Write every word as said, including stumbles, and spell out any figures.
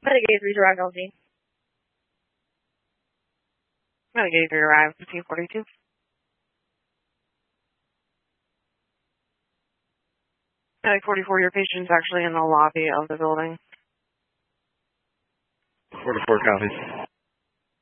Medic eighty-three arrived on scene. Medic eighty-three arrived, fifteen forty-two. Medic forty-four, your patient's actually in the lobby of the building. forty-four copies.